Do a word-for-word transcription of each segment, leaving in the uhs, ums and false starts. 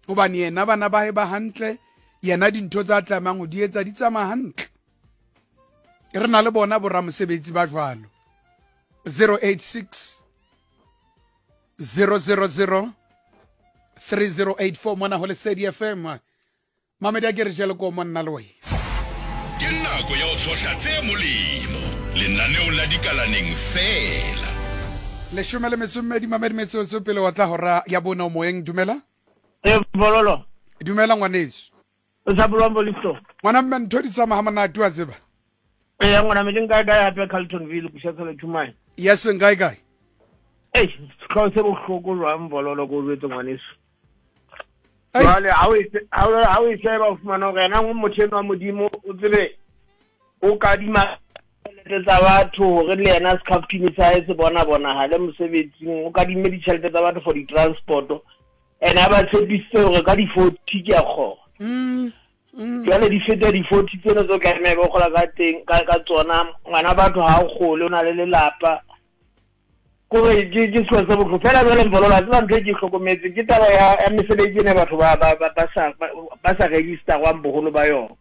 Hobane yena bana ba hae ba hantle, yena dintho tsa tlamang ho di etsa di tsamaya hantle. Re na le bona bo ramosebetsi ba jwalo. zero eight six zero zero zero three zero eight four mona ho le Lesedi F M. Mamedi a ke re jele ko monna le wena. Ke nako ya ho tsohla tse molemo. Lenaneo la dikalaneng fela. Le shumele metsumedi mamedi metsotso pele wa tla hora ya bona moeng dumela. Eh bololo. Dumela ngwaneso. O sa bolwa mbolito. Ngwana mme ntho di tsama ha monate wa tseba. Eh ngwana me dinga ga ya pe Carltonville ku setsele Thumai. Yes ngai gai. Eh ka se bohloko jwa mbololo go rwetse ngwaneso. Wale ha o ha o se ba fumana gore na mo motheno wa modimo o tsebe o ka dima tsa batho re le ena skapini sa se bona bona ha le mosebetsing o ka di medicalite tsa batho for di transport ena ba tshepise gore ka di forty ke a go mm jale di feta di forty tsena zo ka me ba gola ka teng ka ka tsona ngwana batho ha o gole o na le lelapa ko re je je so sa bo fela le mbolola tsa ntse ke hlokometse ke taba ya mesebetsi ne batho ba ba ba sa ba sa register wa mbogolo ba yona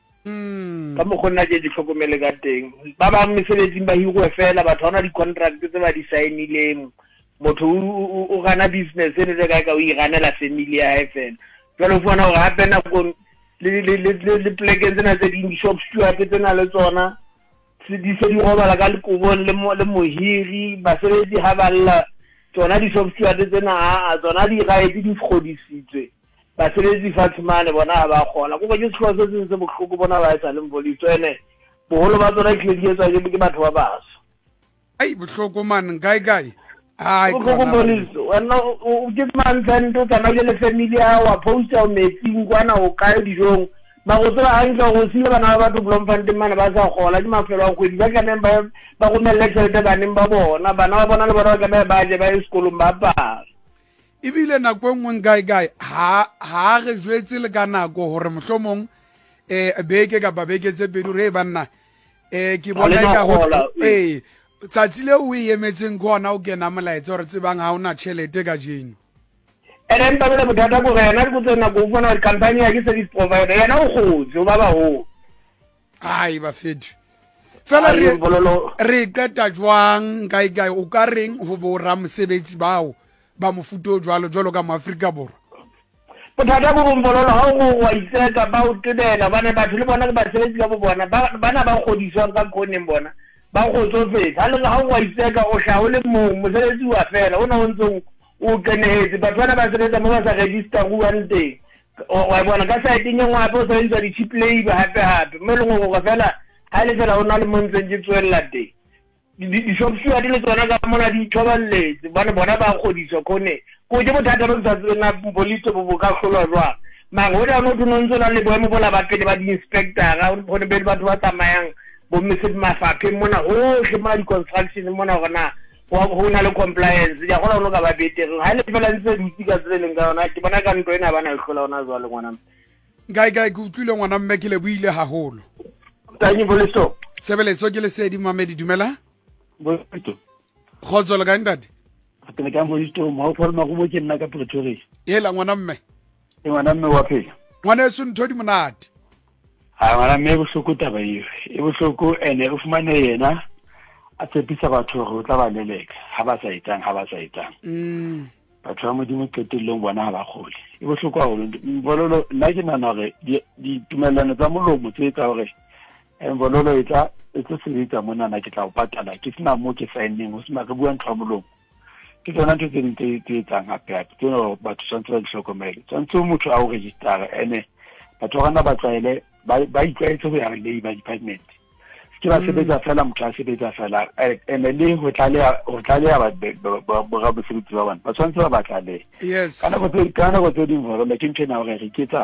mm ka mo gonna je di hlokomele ka teng ba ba mesebetsi ba hirwe fela batho hona di contract tse ba di signileng motho o gana business ene le ka ka o iganela family ya hae fela jalo fona go hape na go le le le le pleke tsena tse di shop steward tsena le tsona se di se di robala ka le kubon le mo le mohiri ba sebetsi ha balla tsona di shop steward tsena a tsona di gaedi di fgodisitswe ba sebetsi Fatimane bona ba khola go ba ke tshwasa se se bohloko bona ba etsa le mbolito ene boholo ba tsona ke di etsa ke batho ba baso ai bohloko man ngai gai ai go go mbolito wena o ke man tsando tsana le family ya wa post o metsing kwana o ka dijong ba go tsela hanga go sile bana ba batho Bloemfontein mana ba sa khola di mafelo a go di ba kana ba ba go melle tshete ba neng ba bona bana ba bona le bona ka ba je ba sekolong ba ba ibile nako engwe ngai gai ha ha re jwetse le ka nako hore mohlomong eh beke ka ba beke tse pedi re banna eh ke bona ka ho eh tsatsile o emetseng gona o kena molaetsa hore tsebang ha ona tšhelete ka jeno ene mpa le bothata go rena re botsena go bona re company ya ke service provider yana o gotse o ba ba ho ai ba fethu fela re re qeta jwang ngai gai o ka reng ho bo ramosebetsi bao ba mofuto jwalo jwalo ka moAfrika borwa bothata go bombololo ha go wa iseka ba o tebela bana batho le bona ba sebetsi ka bo bona bana ba godiswa ka koneng bona ba go tsofetsa le ha go wa iseka o sha o le mo moseletsi wa fela o na o ntse o kenetse batho bana ba sebetsa mo ba sa register go ante wa bona ka sa etinya ngwa bo sa ntse di cheap labor hape hape mo le go go fela ha le fela o na le montse ke tswella teng di shop steward le tsona ka mona di thoballetse bana bona ba godiswa kone go je bothata bo tsa tsena bolito bo ka hlolwa jwa mango da no tno ntse na le boemo bola ba pele ba di inspector ga go ne be batho ba tsamayang bo mesedi mafaphe mona o ke ma di construction mona gona go na le compliance ya gona no ka ba betere ha le fela ntse di tsika tseleng ka yona ke bona ka ntwe ena bana hlola ona jwa le ngwana ngai gai go tlile ngwana mme ke le buile haholo tsanyi boliso sebeletso ke Lesedi Mamedi dumela bolito khotso le ka ndadi atene ka bolito mo fa ma go mo ke nna ka Pretoria yela ngwana mme e ngwana mme wa phela ngwana se ntho di monate ha ngwana mme bo soko taba hiyo e bo soko ene o fumane yena a tsepisa batho go tla ba leleka ha ba sa itang ha ba sa itang mm batho ba modimo qetellong bona ha ba khole e bo soko haholo bololo nna ke nana gore di tumelano tsa molomo tse tsa gore en bololo e tla e tlo sebetsa mona na ke tla o patala ke sina mo ke signing o sina ke bua ntwa molomo ke tsona ntse tse ntse tse tsang hape hape ke no batho tsantse ba hlokomele tsantse motho a o register ene batho gana ba tsaile ba ba itlaetse go ya Labour Department ke ba sebetsa fela motho a sebetsa fela ene le go tlalea go tlalea ba ba ba sebetsa ba bana ba tsantse ba batlale yes kana go tse kana go tse dingwe le ke ntena gore re ke tsa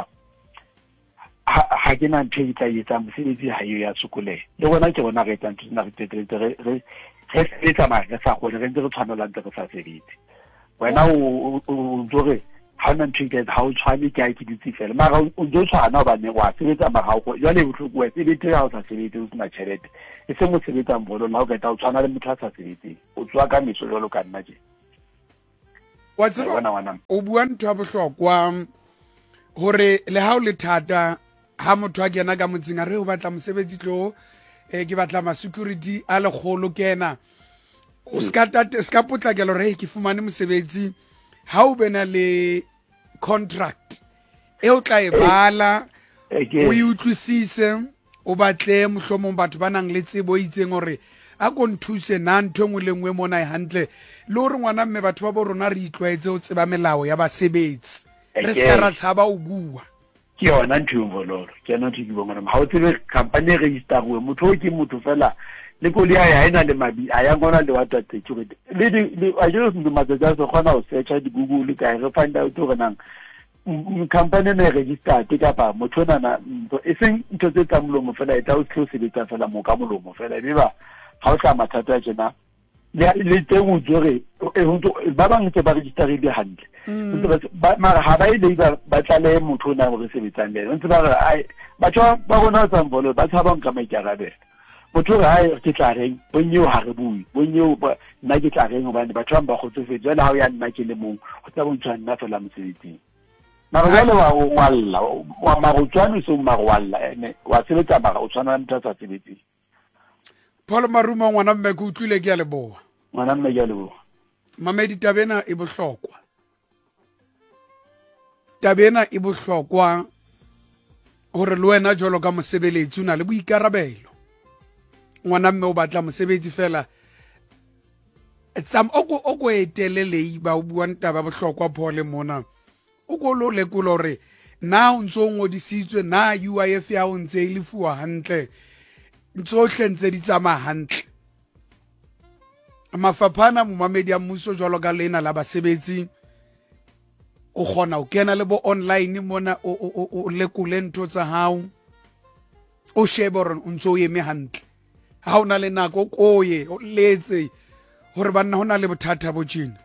ha ke na nthe tsa yetsa mosebetsi ha yo ya tsukule le bona ke bona re tantse na re tetle re re re sebetsa ma re sa go re ntse re tshwanela ntse re sa sebetse wena o o jore ha na nthe ke ha o tshwane ke a ke ditsi fela mara o jo tshwana ba ne wa sebetsa ma ha go jale botlhoko wa sebetse ya o sa sebetse o sina tšhelete e se mo sebetsa mbolo na o ka ta o tshwana le motho a sa sebetse o tswa ka meso jalo ka nna je wa tseba o bua ntho ya bohlokwa hore le ha o le thata ha motho a kena ka motseng a re o batla mosebetsi tlo eh ke batla ma security a le kholo kena o ska tate ska potlakela re ke fumane mosebetsi ha o bena le contract e o tla e bala o e utlwisise o batle mohlomong batho ba nang le tsebo itseng hore a go nthuse na ntho ngwe le ngwe mona e hantle le hore ngwana mme batho ba bo rona re itlwaetse o tseba melao ya basebetsi re ska ra tshaba o bua ke yona ntho mvololo ke yona ntho ke bona ha o tsebe company e register we motho ke motho fela le ko le ya ina le mabi a ya ngona le wata tse le le a jo se matsa tsa so khona o search di Google ka re find out gore nang company ne register te ka pa motho nana e seng ntho tse tsa molomo fela e tla o tlose le tsa fela mo ka molomo fela e ba ha o tla mathata jena le le teng o jore e ho ba bang ke ba register ile hantle ba mara ha ba ile ba tlale motho na go sebetsang le ntse ba ai batho ba bona tsa mbolo ba tshaba nka maikarabe motho ga ai ke tla reng bonyo ha re bui bonyo ba nna ke tla reng hobane batho ba go tsofetse jana ha o ya nna ke le mong go tsa bontshwa nna fela mosebetsing mara jalo wa walla wa marutswana so marwalla ene wa sebetsa mara o tshwana ntha tsa sebetsing Paul Maruma ngwana mme go utlwile ke a leboa ngwana mme ke a leboa mamedi tabena e bohlokwa tabena e bohlokwa hore le wena jolo ka mosebeletsi una le boikarabelo ngwana mme o batla mosebetsi fela tsam oko oko etelele ba o bua ntaba bohlokwa Paul mona o go lo lekolo hore na o ntso ngodisitswe na U I F ya o ntse e lefuwa hantle ntsohle ntse di tsama hantle mafaphana mo mamedi a mmuso jwalo ka lena la basebetsi o khona o kena le bo online mona o o o lekole ntho tsa hao o shebe hore o ntso eme hantle ha ona le nako ko ye o letse hore banna hona le bothata bo tjena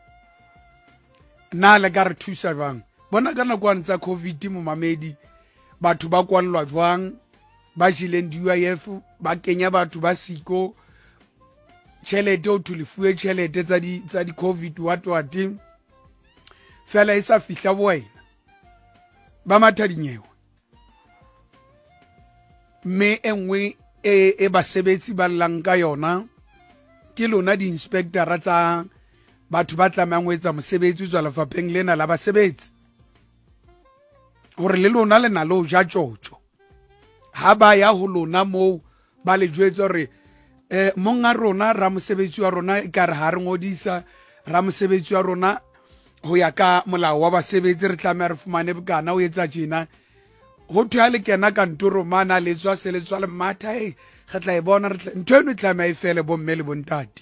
na le ka re thusa jwang bona kana kwa ntsa covid mo mamedi batho ba kwallwa jwang ba jileng di U I F ba kenya batho ba siko chelete o thulifuwe chelete tsa di tsa di covid what what fela e sa fihla boena ba matha dinyewe me enwe e e basebetsi ba langa yona ke lona di inspector tsa batho ba tlamang wetsa mosebetsi tswa lefapeng lena la basebetsi hore le lona le na lo ja tjotjo ha ba ya ho lona mo ba le jwetsa hore eh monga rona ra mosebetsi wa rona e ka re ha re ngodisa ra mosebetsi wa rona ho ya ka molao wa basebetsi re tlameha re fumane bokana o etsa tjena ho thwa le kena ka ntoro mana le tswa se le tswa le matha e re tla e bona re ntho eno tlameha e fele bo mme le bontati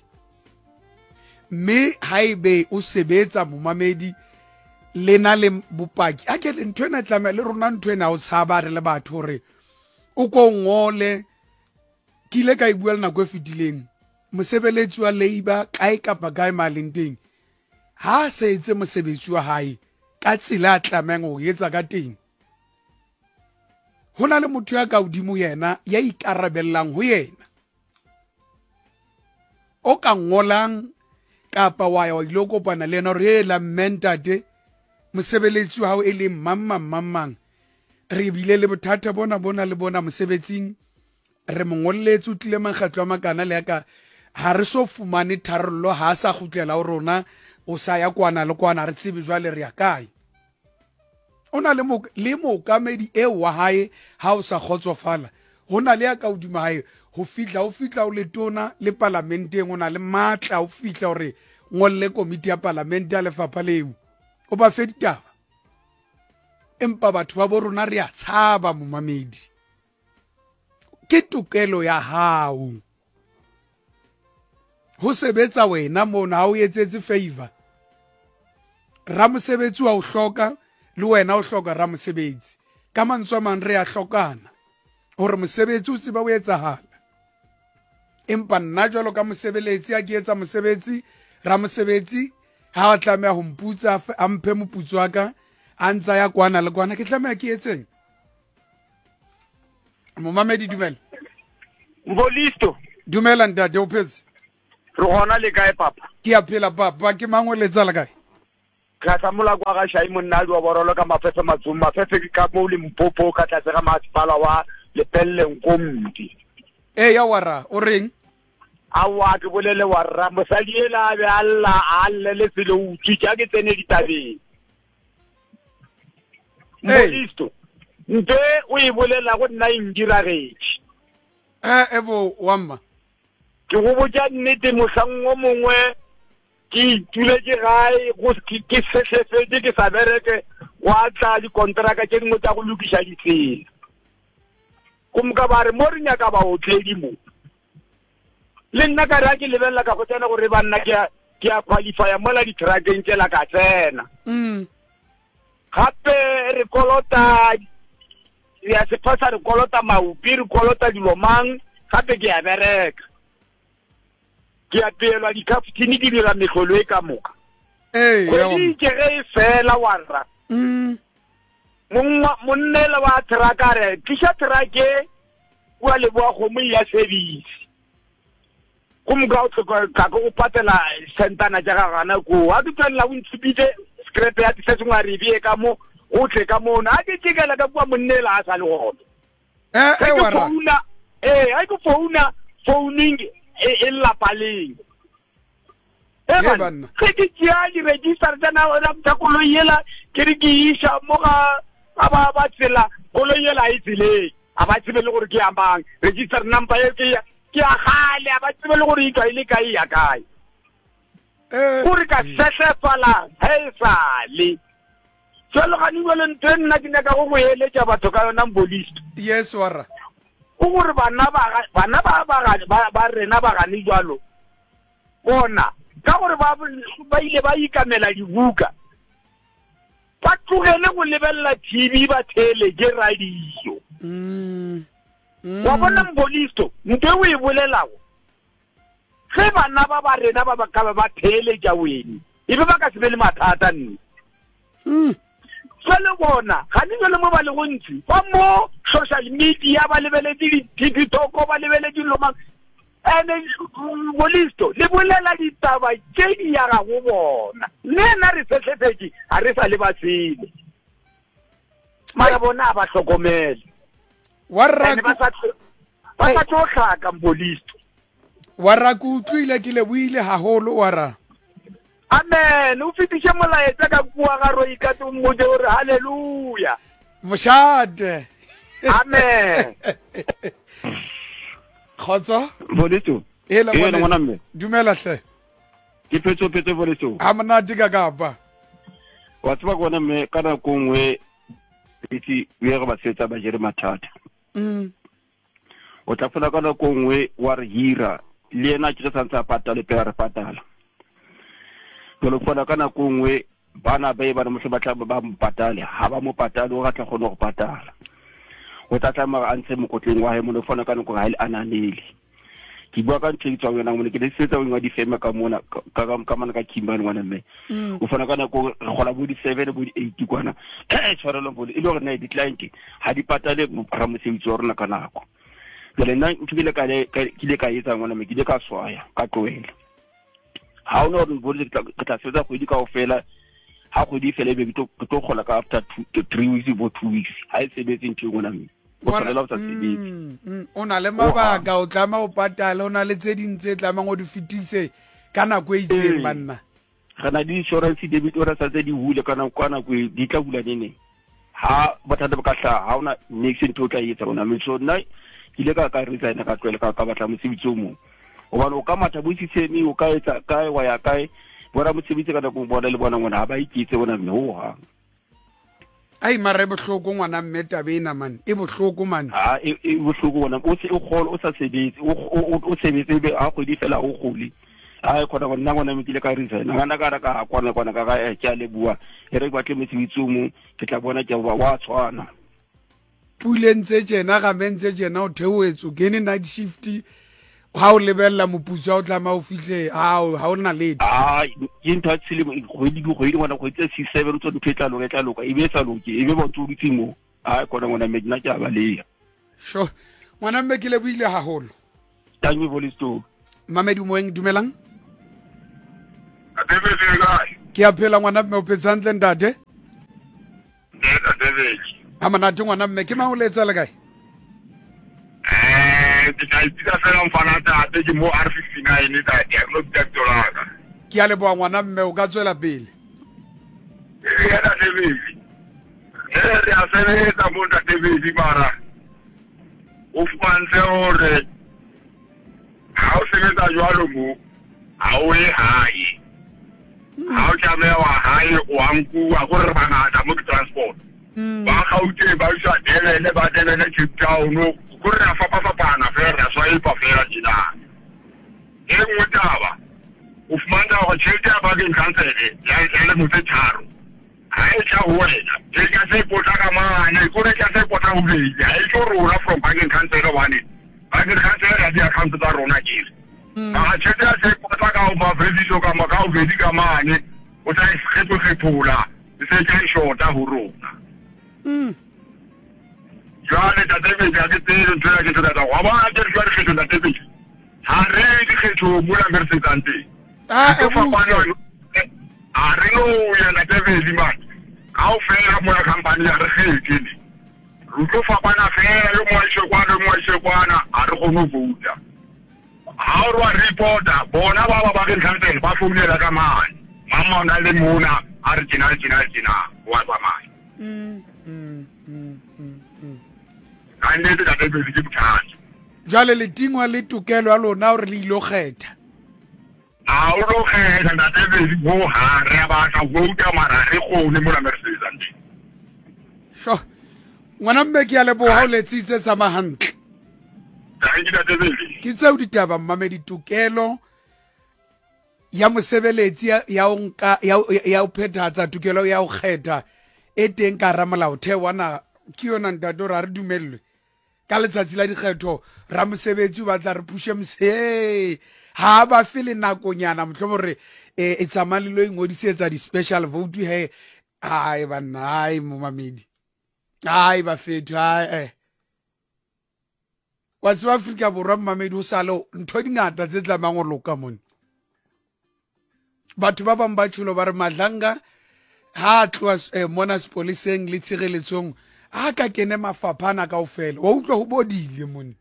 me haibe o sebetsa momamedi le na le bopaki a ke le ntho ena tlameha le rona ntho ena o tshaba re le batho hore o ko ngole ke ile ka ibua le nako e fetileng mosebeletsi wa labor kae kapa kae maleng teng ha se etse mosebetsi wa hae ka tsela tlamang o etsa ka teng hona le motho ya ka udimo yena ya ikarabellang ho yena o ka ngolang kapa wa ya ile kopana le ena re la mentate mosebeletsi wa hao e le mamma mammang re bile le bothata bona bona le bona mosebetsing re mongolletse o tlile makgatlo a makana le ka ha re so fumane tharollo ha sa gutlela o rona o sa ya kwana le kwana re tsebe jwale re ya kae ona le mo le mo kamedi e wa hae ha o sa khotsofala hona le ya ka udima hae ho fitla o fitla o le tona le parlamenteng ona le matla o fitla hore ngolle komiti ya parlament ya lefapha leo o ba feditaba empa batho ba bo rona re a tshaba momamedi ke tokelo ya hao ho sebetsa wena mona ha o etsetse favor ra mosebetsi wa o hloka le wena o hloka ra mosebetsi ka mantswe man re a hlokana hore mosebetsi o tseba o etsahala empa nna jwalo ka mosebeletsi a ke etsa mosebetsi ra mosebetsi ha a tlameha ho mputsa a mphe moputso wa ka a ntsa ya kwana le kwana ke tlameha ke etseng momamedi dumela Ngolisto dumela ntate o phetse re gona le kae papa ke a phela papa ke mangwe letsa le kae ka tsamola kwa ga shai monna wa borolo ka mafefe matsum mafefe ka mo le mpopo ka tla tsega masipala wa le pelleng komti e ya wara o reng awa ke bolele warra mosadi ela be alla alle le selo utsi ka ke tsene ditabeng Molisto nte o e bolela go nna indiragetse eh ebo wamma ke go botsa nnete mohlang o mongwe ke tule ke gae go ke sesefetse ke sa bereke wa tla di kontraka tse dingwe tsa go lokisa ditsela kumka ba re mo re nyaka ba o tledi mo le nna ka ra ke lebella ka go tsena gore ba nna ke ke a qualify mola di trackeng tse la ka tsena mm gape re kolota ya se pasa re kolota maupi re kolota dilomang gape ke a bereka ke a pelwa di kaptini di dira mehlolo e ka moka eh ya go ke ge fela warra mm monna monnela wa trakare kisha trake wa le bua go mo ya service kumga o tloka ka go patela sentana ja ga gana go a ditlela o ntsipite scrap ya tse tswa revie ka mo o tle ka mo na ke tikela ka bua monnela a sa le go eh e wara eh ai go phone phoning e la paleng e banna ke ke ya di register tsana o la tsakolo yela ke re ke isha mo ga aba ba tsela kolo yela e tsile aba tsebe le gore ke ambang register number e ke ke a gale aba tsebe le gore e ka ile kai ya kai eh gore ka sese fala he sale tselo ga ni wele ntenna ke nka go go eletsa batho ka yona mbolist yes wara o gore bana ba bana ba ba ba rena ba ga ni jwalo bona ka gore ba ba ile ba ikamela dibuka ba tlogele go lebella T V ba tele ke radio mm wa bona mbolisto nte o e bolelago ge bana ba ba rena ba ba ka ba tele ja weni e be ba ka sebele mathata nne mm fele bona ga ni le mo ba le gontsi ba mo social media ba lebele di TikTok ba lebele di loma ene bolisto le bolela ditaba tse di ya ga go bona le na re setletseki a re sa le ba tsile mara bona ba hlokomele warra ba sa ba sa tloga bolisto warra ku tlile ke le buile haholo wara amen o fitishe molaetsa ka bua ga roi ka tso mo je gore haleluya moshate amen khotso bolisto ela e le mona mme dumela hle ke petso petso bolisto a mona diga kapa wa tsba gona mme kana kongwe itse we ga ba setsa ba jere mathata mm o tla fola kana kongwe wa re hira le ena ke tsantsa patala pe re patala lo fola kana kongwe bana ba e ba mo batla ba mo patale ha ba mo patale o ga tla gona go patala o tla tla a ntse mo kotleng wa he mo fona kana go ha ile ananele ke bua ka ntse tswa yona mo ke le setsa o ngwa di fema ka mona ka ka mana ka kimbani wana mme o fona kana go gola bo di seven bo di eight kwana e tshwarelo bo ile gore na di client ha di patale ra mo sebitsi wa rona kana go le nna ntile ka le ke le ka etsa ngwana me ke le ka swaya ka tloela ha o no re bo di ka tla setsa go di ka ofela ha go di fele be to to gola ka after three weeks bo two weeks ha e sebetse ntse ngwana me o tshwanela o sa sebetse o na le mabaka o tlama o patala o na le tse dintse tlama go di fitise kana go itseng banna gana di insurance debit ora sa tse di hule kana kwana go di tla bula nene ha bothata ba ka tla ha ona next into ka etsa ona me so nna ile ka ka resign ka tlwela ka ka batla mosebetsi o mo o bana o ka matha bo sisemi o ka etsa kae wa ya kae bora mosebetsi ka go bona le bona ngwana ha ba ikitse bona mme ho ha ai mare bohloko ngwana mme tabena man e bohloko man ha e bohloko bona o se o kholo o sa sebetse o o sebetse be a go di fela o gole ha e khona bona ngwana me kile ka resign ngana ka ra ka kwana kwana ka ga e tsa le bua e re batle mosebetsi o mo ke tla bona ke wa tshwana pulentse jena ga mentse jena o theoetso gene night shift ha o lebella moputso o tlama o fihle ha ha o na le ah ke ntha tsile go di go di ngwana go tse six seven tso nthetla lo ketla loka e be sa loke e be bo tsuditse mo ha kona ngwana me dina tja ba le sho ngwana mme ke le buile haholo tanyi bolisto mamedi moeng dumelang a tebe se gae ke a phela ngwana mme o phetse hantle ntate Neta David. a monate ngwana mme ke mang o letsa le kae Eh, ke tla itse fela mfana tate ke mo R fifty-nine tate ya no doctoraka. ke a leboa ngwana mme o ka tswela pele Eh, ya David. Eh, re a sebetsa mo David mara. O fumanse hore ha o sebetsa jwalo mo ha o e hae. Ha o tlameha wa hae wa nkuwa go re bangata mo transport. Ba gaute ba isa Durban ba Durban Cape Town go re a fapafapana fela so e pa fela dina. E nngwe taba o fumana go tšhelete ba ke cancele ya ya mo tse tharo. Ha e tla wena e ka se pota ka mane go re ka se pota go bile ha e tlo rona from banking cancel one banking cancel ya di account tsa rona ke a tšhelete se pota ka o ba veriso ka ma ka o vedi ka mane o tla e kgetho kgethola se ka shota ho rona mm jwale ta debe ja ke tele ntse ke tla wa ba ke ke kgetho ta debe ha re di kgetho mo la mersetante ah e fa botse. bana a re no ya na David man ka o fela mo la company ya re khetse ni ro tlo fa bana fela yo mo ishe kwana mo ishe kwana a re go no vouta ha o rwa reporter bona ba ba ba ke cancel ba founela ka mane mama na le mona a re tsina tsina tsina wa ba mai mm mm mm mm, mm. ka nne te ka David ke bothatsi jwale le tingwa le tokelo ya lona o re le ilo kgetha a o lo kgetha na David mo ha re ba ka vouta mara re gone mo la Mercedes ante sho ngwana mme ke a leboha o letsitse tsama hantle thank you David ke tseo ditaba mmamedi tokelo ya mosebeletsi ya ya o nka ya o- ya o phethatsa tokelo ya o kgetha e teng ka ramolao the wana ke yona ntate ra re dumellwe ka letsatsi la dikgetho ra mosebetsi o batla re pushe mse ha ba fele nakonyana motlhomo re e e tsamalelo e ngodisetsa di special vote he ai banna ai momamedi ai ba fethu ai eh wa tswa Afrika borwa mmamedi o salo ntho dingata tse tlamang go loka mone batho ba bang ba tsholo ba re madlanga ha tloa eh, mona sepoliseng le tshireletsong a ka kene mafaphana kaofela wa utlwa ho bodile mone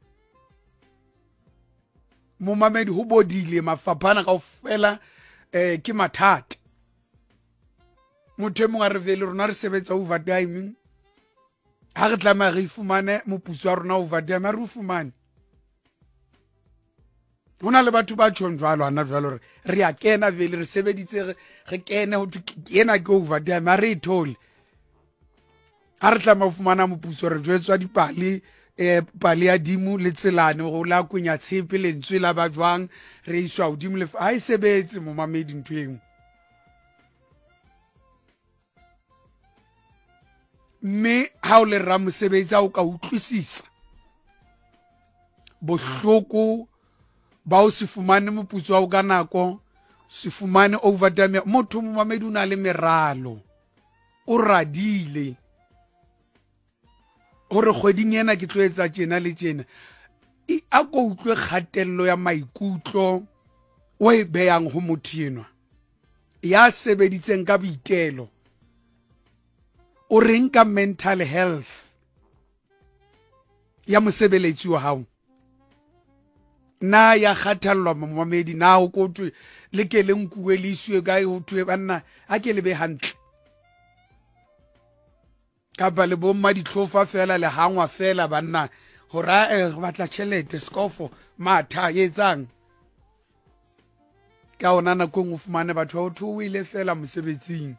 momamedi ho bodile mafaphana kaofela eh ke mathata motho e mongwe a re vele rona re sebetsa overtime ha re tlameha re ifumane moputso wa rona overtime re o fumane hona le batho ba tshong jwalo ana jwalo re re a kena vele re sebeditse re- re kene ho kena ke overtime a re e thole ha re tlameha ho fumana moputso re jwetswa dipale eh pale ya dimo le tselane go la kwenya tshepe le ntswe la ba jwang re iswa hodimo le ha e sebetse mo mamedi ntweng mme ha o le ra mosebetsi o ka utlwisisa bohloko ba o se fumane moputso wa o ka nako se fumane overtime motho mo mamedi o na le meralo o radile hore kgweding ena ke tlo etsa tjena le tjena e a go utlwe kgatello ya maikutlo o e beyang ho motho enwa ya sebeditseng ka boitelo o reng ka mental health ya mosebeletsi wa hao na ya kgathallwa momamedi na o kotwe le ke le nkuwe le iswe ka ho thwe banna a ke le be hantle ka ba le bomma ditlhofa fela le hangwa fela banna hora e batla tšhelete skofo matha etsang ka ona na go ngufumane batho ba utho o ile fela mosebetsing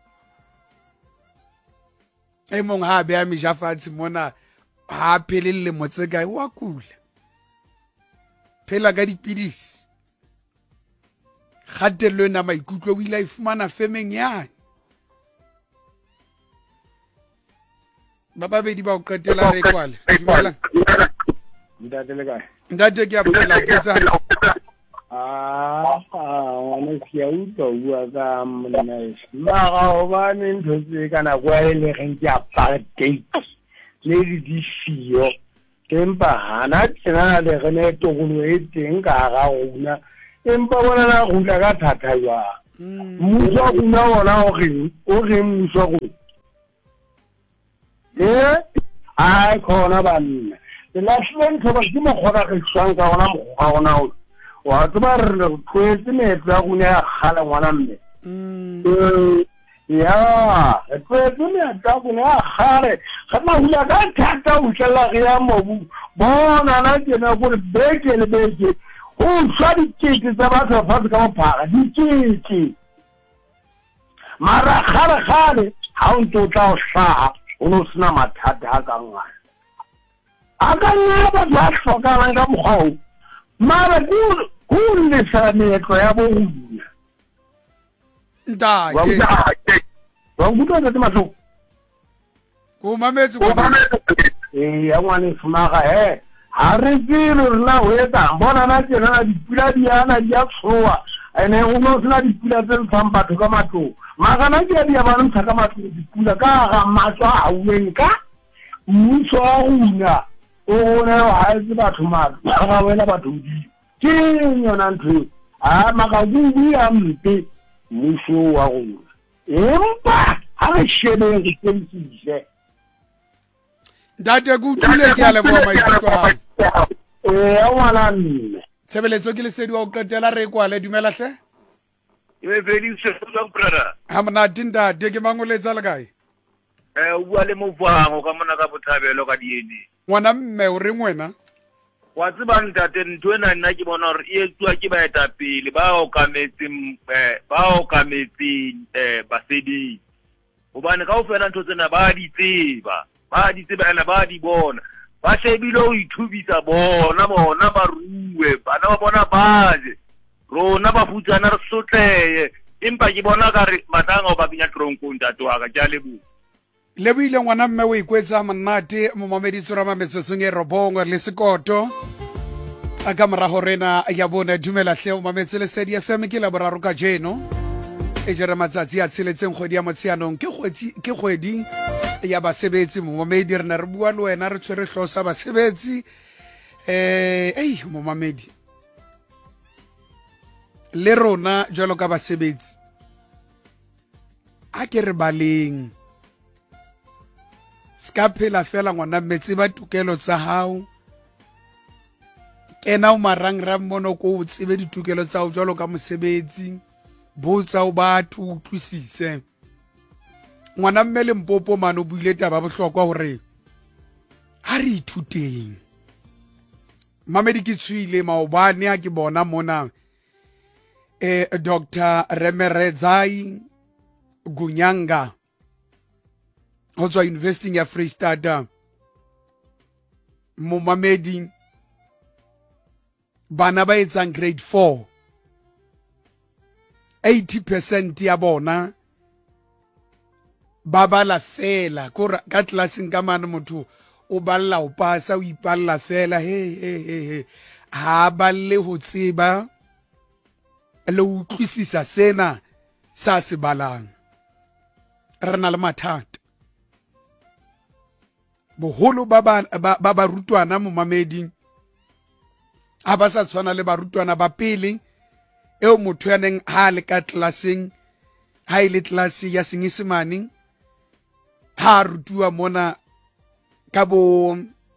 e mong ha be a mejafatsi mona ha phelelle motseka wa kula phela ka dipidisi kgatello ena maikutlo o ile a ifumana femeng yane ba babedi ba o qetela re kwale dumela ntate le kae ntate ke a phela ke tsa ah ngwana ke a utlwa o bua ka monna mara hobane ntho tse kana kwa ile reng ke apartheid le di fio empa hana tsena le rene togolo e teng ka ga rona empa bona na rula ka thata ya mmuso wa rona ona o reng o reng mmuso wa rona eh ai khona banna le lahlile ntho ba ke mo khona re tsang ka ona mo ga ona o wa tsaba re twetse metso ya rona ya khala ngwana mme eh ya twetse metso ya rona ya khale kana hula ka thata o tshela re ya mobu bona na ke na go beke le beke o tshwa dikete tsa batho ba fa ka mophara dikete mara khale khale ha o ntse o tla o hlaha o no sena mathata a ka ngwana a ka nna ba ba hlokalang ka mokgwa mara go le sa meetlo ya bo rona ntate wa ngutwa ntate matlo go mametse go eh ya ngwane fumaga he ha re tsilo rena ho etsa bona na ke na dipula di ana di a tshoa ene o no sena dipula tse ntshang batho ka matlo magana ke di ya ba ntsha ka matlo dipula ka ga matlo a uenka mmuso wa rona o ne ha se batho matlo ga wena batho di ke yona ntho a maka bubu ya mpe mmuso wa rona empa ha re shebe re tsentse ntate go tule ke a leboa maikutlo a eh a ngwana nne tshebeletso ke lesedi wa o qetela re kwale dumela hle e very simple brother ha monate ntate ke mangoletsa le kae eh o bua le mofang ka mona ka bothabelo ka diene ngwana mme o reng wena wa tseba ntate ntwe nna nna ke bona hore e tswa ke baeta pele ba o kametseng eh ba o kametseng eh basedi hobane ka o fela ntho tsena ba di tseba ba di tseba ena ba di bona ba shebile o ithubisa bona bona ba ruwe bana ba bona baje rona ba futsana re sotleye empa ke bona ka re matanga o ba binya tronko ntate wa ka ke a lebo le buile ngwana mme o ikwetsa monate mo mameditso ra mametsesong e robongo le sekoto a ka morago rena ya bona dumela hle o mametse le sedi F M ke la boraro ka jeno e jere matsatsi a tsheletseng kgwedi ya motsheanong ke kgwedi ke kgwedi ya basebetsi mo mamedi re na re bua le wena re tshwere hlosa basebetsi eh ei mo mamedi le rona jalo ka basebetsi a ke re baleng ska phela fela ngwana metsi ba tukelo tsa hao kena o marang ra mmono ko o tsebe ditukelo tsa o jalo ka mosebetsi botsa o batho o twisise ngwana mmele mpopo mano buile taba bohlokwa hore ha re ithuteng mamedi ke tswile maobane a ke bona mona eh Doctor Remeredzai Gunyanga ho tswa investing ya Free State mo mamedi bana ba etsang grade four eighty percent ya bona ba bala fela ka classing ka mana motho o balla o pasa o ipalla fela he he he ha balle ho tseba le o tlisisa sena sa se balang re na le mathata boholo ba ba ba ba rutwana mo mamedi a ba sa tshwana le ba rutwana ba pele eo motho ya neng ha le ka classing ha ile class ya Senyesemane ha rutua mona ka bo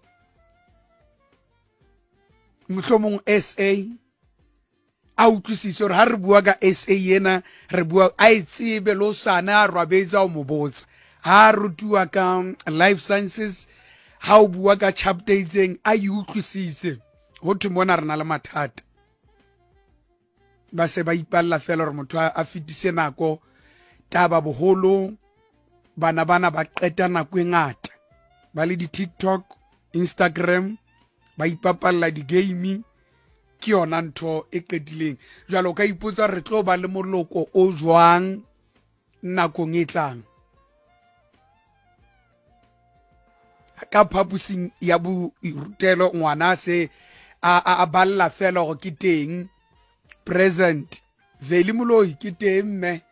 mohlomong S A a utlwisisa hore ha re bua ka S A yena re bua a itsebe lo sana a rwabetsa o mobotsa ha rutua ka life sciences ha o bua ka chapter itseng a utlwisise ho thwe mona re na le mathata ba se ba ipalla fela hore motho a fitise nako taba boholo bana bana ba qeta nako e ngata ba le di TikTok Instagram ba ipapalla di game ke yona ntho e qetileng jalo ka ipotsa re tlo ba le moloko o jwang nakong e tlang ka phapusing ya bu rutelo ngwana se a a balla fela go ke teng present veli moloi ke teng me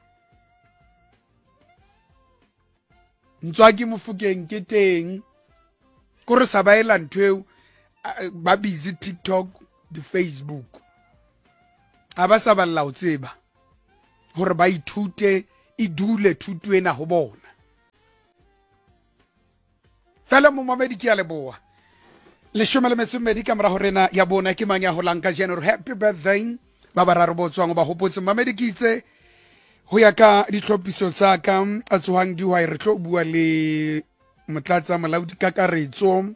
ntswa ke mofukeng ke teng ko re sa baela ntweo ba busy TikTok di Facebook a ba sa balla o tseba hore ba ithute e dule thuto ena ho bona. Fela mo mamedi ke a leboa. Leshome le metso e mmedi ka mora ho rena ya bona ke mang ya holang ka jeno. Happy birthday ba bararo bo tswang ba hopotse mamedi ke itse ho ya ka ditlhophiso tsa ka a tsohang dihwai re tlo bua le motlatsa molaodi kakaretso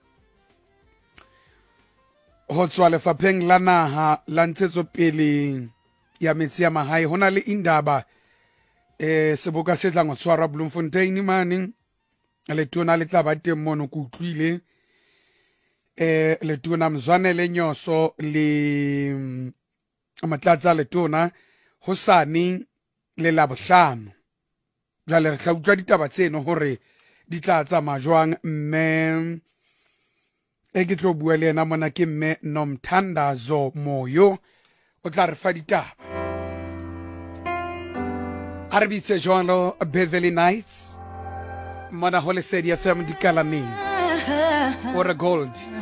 ho tswa lefapheng la naha la ntshetsopele ya metsi ya mahae. Hona le indaba eh seboka se tlang ho tshwarwa Bloemfontein mane le tona le tla ba teng mono ku utlwile eh le tona Mzwanele Nyoso le matlatsa le tona hosane le la bohlano. Jale re tla utlwa ditaba tseno hore di tla tsamaya jwang. Mme e ke tlo bua le ena mona ke mme Nomthandazo Moyo o tla re fa ditaba. A re bitse jwalo Beverly Nights mona ho Lesedi F M di Kalaneng or Gold.